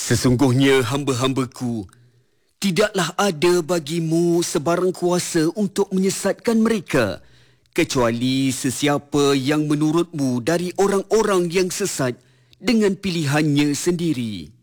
Sesungguhnya hamba-hambaku, tidaklah ada bagimu sebarang kuasa untuk menyesatkan mereka, kecuali sesiapa yang menurutmu dari orang-orang yang sesat dengan pilihannya sendiri.